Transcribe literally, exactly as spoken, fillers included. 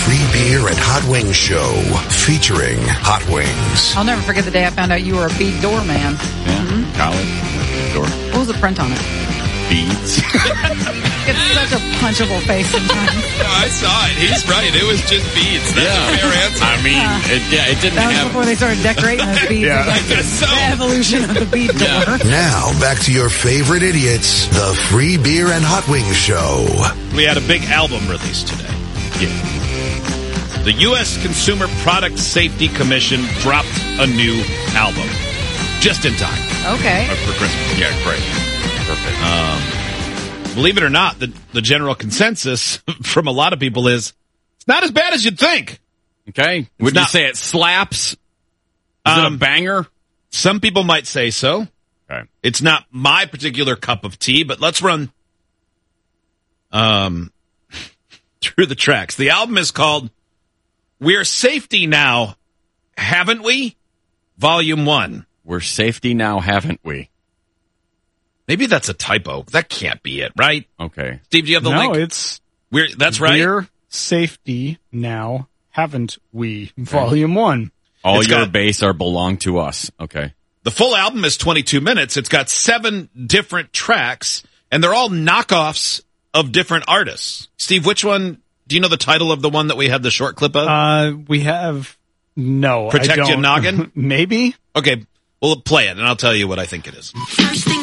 Free Beer and Hot Wings Show, featuring Hot Wings. I'll never forget the day I found out you were a bead door man. Yeah, mm-hmm. College door. What was the print on it? Beads. It's such a punchable face sometimes. No, I saw it. He's right. It was just beads. That's yeah. a fair answer. I mean, uh, it, yeah, it didn't that was have... before they started decorating those beads. yeah, I guess so. The evolution of the bead door. Yeah. Now, back to your favorite idiots, the Free Beer and Hot Wings Show. We had a big album release today. Yeah. The U S Consumer Product Safety Commission dropped a new album. Just in time. Okay. Uh, for Christmas. Yeah, great. Perfect. Um, believe it or not, the, the general consensus from a lot of people is it's not as bad as you'd think. Okay. Would you say it slaps? Is um, it a banger? Some people might say so. Okay. It's not my particular cup of tea, but let's run um, through the tracks. The album is called We're Safety Now, Haven't We? Volume one. We're safety now, haven't we? Maybe that's a typo. That can't be it, right? Okay. Steve, do you have the no, link? No, it's... We're, that's right. We're safety now, haven't we? Volume one. All It's your got- bass are belong to us. Okay. The full album is twenty-two minutes. It's got seven different tracks, and they're all knockoffs of different artists. Steve, which one, do you know the title of the one that we had the short clip of? Uh, we have... No, Protect I don't. Your Noggin? Maybe? Okay, well, play it, and I'll tell you what I think it is. First thing